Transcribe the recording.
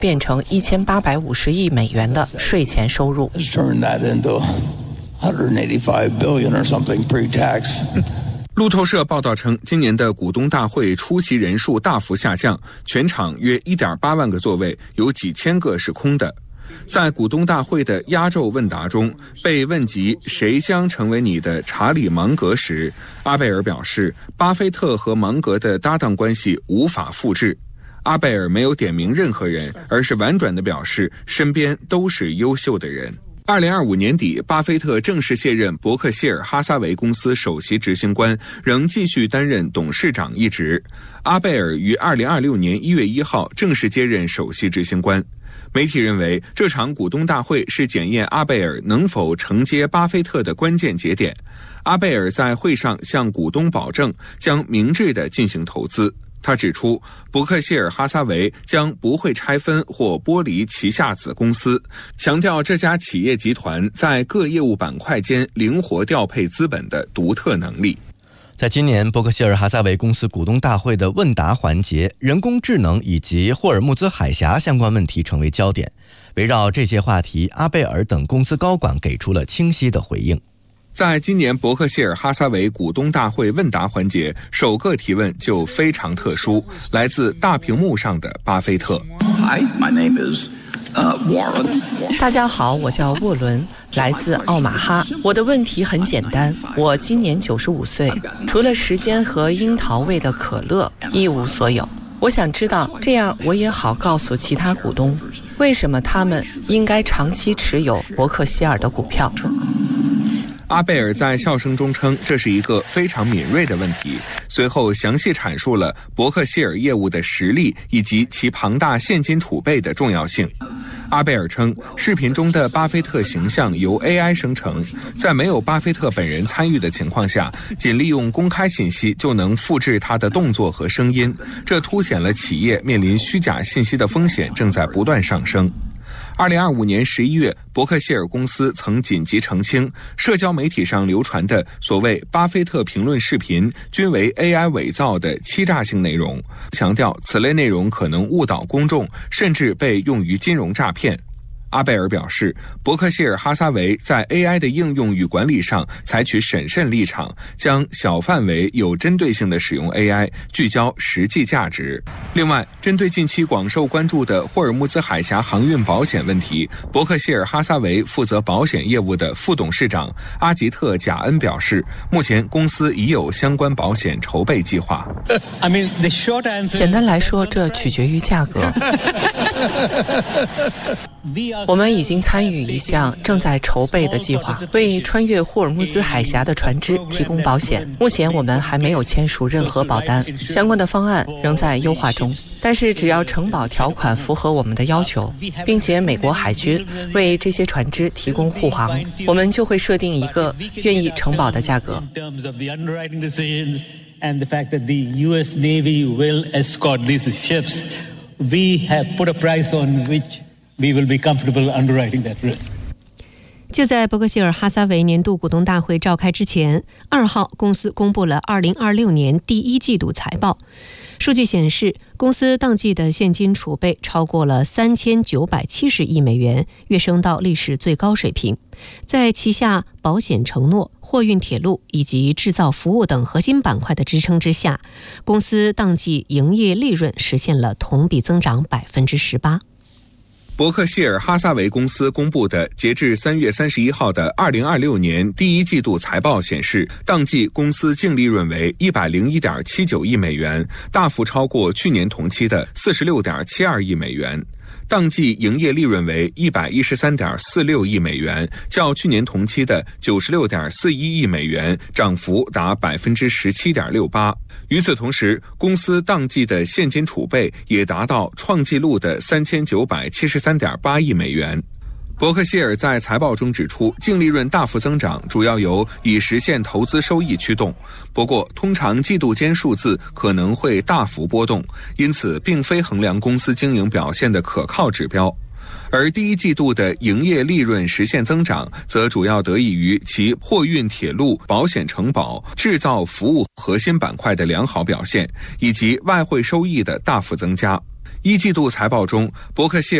变成1850亿美元的税前收入。 路透社报道称，今年的股东大会出席人数大幅下降，全场约 1.8 万个座位，有几千个是空的。在股东大会的压轴问答中，被问及谁将成为你的查理芒格时，阿贝尔表示，巴菲特和芒格的搭档关系无法复制。阿贝尔没有点名任何人，而是婉转地表示身边都是优秀的人。2025年底，巴菲特正式卸任伯克希尔哈撒韦公司首席执行官，仍继续担任董事长一职。阿贝尔于2026年1月1号正式接任首席执行官。媒体认为，这场股东大会是检验阿贝尔能否承接巴菲特的关键节点。阿贝尔在会上向股东保证，将明智地进行投资。他指出，伯克希尔哈撒韦将不会拆分或剥离旗下子公司，强调这家企业集团在各业务板块间灵活调配资本的独特能力。 在今年伯克希尔哈撒韦公司股东大会的问答环节，人工智能以及霍尔木兹海峡相关问题成为焦点。围绕这些话题，阿贝尔等公司高管给出了清晰的回应。 在今年伯克希尔哈撒韦股东大会问答环节，首个提问就非常特殊，来自大屏幕上的巴菲特。 Hi, my name is Warren. 大家好，我叫沃伦，来自奥马哈。我的问题很简单，我今年95岁，除了时间和樱桃味的可乐，一无所有。我想知道，这样我也好告诉其他股东，为什么他们应该长期持有伯克希尔的股票。 阿贝尔在笑声中称，这是一个非常敏锐的问题，随后详细阐述了伯克希尔业务的实力以及其庞大现金储备的重要性。阿贝尔称，视频中的巴菲特形象由 AI 生成，在没有巴菲特本人参与的情况下，仅利用公开信息就能复制他的动作和声音，这凸显了企业面临虚假信息的风险正在不断上升。2025年11月，伯克希尔公司曾紧急澄清，社交媒体上流传的所谓巴菲特评论视频均为 AI 伪造的欺诈性内容，强调此类内容可能误导公众，甚至被用于金融诈骗。阿贝尔表示，伯克希尔哈撒韦在 AI 的应用与管理上采取审慎立场，将小范围有针对性地使用 AI， 聚焦实际价值。另外，针对近期广受关注的霍尔木兹海峡航运保险问题，伯克希尔哈撒韦负责保险业务的副董事长阿吉特·贾恩表示，目前公司已有相关保险筹备计划。 简单来说，这取决于价格。我们已经参与一项正在筹备的计划，为穿越霍尔木兹海峡的船只提供保险。目前我们还没有签署任何保单，相关的方案仍在优化中。但是只要承保条款符合我们的要求，并且美国海军为这些船只提供护航，我们就会设定一个愿意承保的价格。 And the fact that the U.S. Navy will escort these ships, we have put a price on which we will be comfortable underwriting that risk. 就在伯克希尔哈撒韦年度股东大会召开之前，2号公司公布了2026年第一季度财报。数据显示，公司当季的现金储备超过了3970亿美元，跃升到历史最高水平。在旗下保险承诺、货运铁路以及制造服务等核心板块的支撑之下，公司当季营业利润实现了同比增长18%。 伯克希尔哈撒韦公司公布的截至3月31号的2026年第一季度财报显示，当季公司净利润为101.79亿美元，大幅超过去年同期的46.72亿美元。当季营业利润为113.46亿美元，较去年同期的96.41亿美元涨幅达17.68%。与此同时，公司当季的现金储备也达到创纪录的3973.8亿美元。伯克希尔在财报中指出，净利润大幅增长主要由以实现投资收益驱动，不过通常季度间数字可能会大幅波动，因此并非衡量公司经营表现的可靠指标。而第一季度的营业利润实现增长，则主要得益于其货运铁路、保险承保、制造服务核心板块的良好表现，以及外汇收益的大幅增加。 一季度财报中，伯克希尔